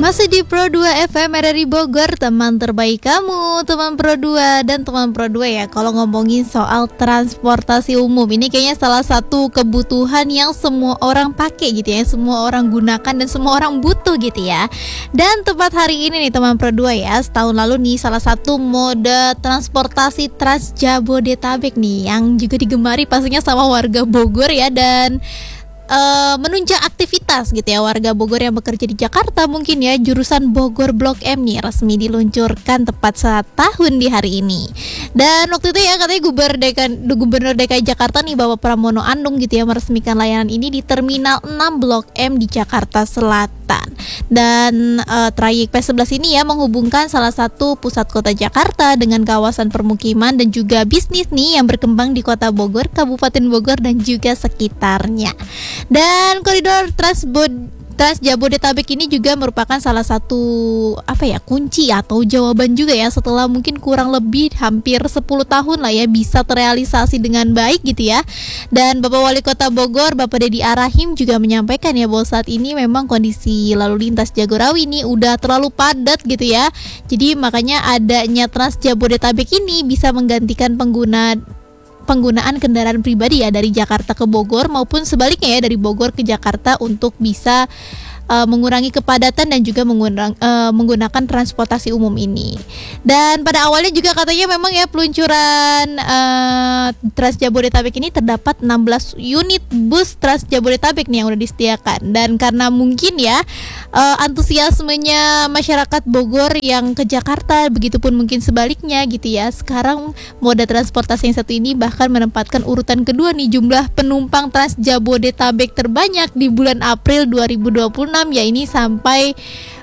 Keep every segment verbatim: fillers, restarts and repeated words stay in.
Masih di Pro dua F M R R I Bogor, teman terbaik kamu, teman Pro dua dan teman Pro dua ya. Kalau ngomongin soal transportasi umum, ini kayaknya salah satu kebutuhan yang semua orang pakai gitu ya, semua orang gunakan dan semua orang butuh gitu ya. Dan tepat hari ini nih teman Pro dua ya, setahun lalu nih salah satu mode transportasi Trans Jabodetabek nih yang juga digemari pastinya sama warga Bogor ya, dan Uh, menunjang aktivitas gitu ya warga Bogor yang bekerja di Jakarta. Mungkin ya jurusan Bogor Blok M nih resmi diluncurkan tepat setahun di hari ini. Dan waktu itu ya katanya Gubernur D K I, Gubernur D K I Jakarta nih Bapak Pramono Anung gitu ya meresmikan layanan ini di Terminal enam Blok M di Jakarta Selatan. Dan uh, trayek P sebelas ini ya menghubungkan salah satu pusat kota Jakarta dengan kawasan permukiman dan juga bisnis nih yang berkembang di Kota Bogor, Kabupaten Bogor dan juga sekitarnya. Dan koridor Transbod Trans Jabodetabek ini juga merupakan salah satu apa ya kunci atau jawaban juga ya setelah mungkin kurang lebih hampir sepuluh tahun lah ya bisa terrealisasi dengan baik gitu ya. Dan Bapak Wali Kota Bogor Bapak Deddy Arahim juga menyampaikan ya bahwa saat ini memang kondisi lalu lintas Jagorawi ini udah terlalu padat gitu ya. Jadi makanya adanya Trans Jabodetabek ini bisa menggantikan pengguna penggunaan kendaraan pribadi ya dari Jakarta ke Bogor maupun sebaliknya ya dari Bogor ke Jakarta untuk bisa uh, mengurangi kepadatan dan juga mengurang, uh, menggunakan transportasi umum ini. Dan pada awalnya juga katanya memang ya peluncuran uh, Trans Jabodetabek ini terdapat enam belas unit bus Trans Jabodetabek nih yang udah disediakan. Dan karena mungkin ya uh, antusiasmenya masyarakat Bogor yang ke Jakarta, begitupun mungkin sebaliknya gitu ya. Sekarang moda transportasi yang satu ini bahkan menempatkan urutan kedua nih jumlah penumpang Trans Jabodetabek terbanyak di bulan April dua ribu dua puluh enam ya, ini sampai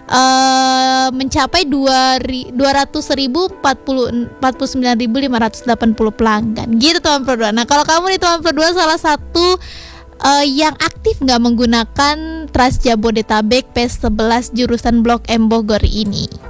uh, mencapai dua ratus ribu empat puluh sembilan ribu lima ratus delapan puluh pelanggan gitu teman Pro dua. Nah kalau kamu nih teman Pro dua salah satu Uh, yang aktif nggak menggunakan Trans Jabodetabek P sebelas jurusan Blok M Bogor ini?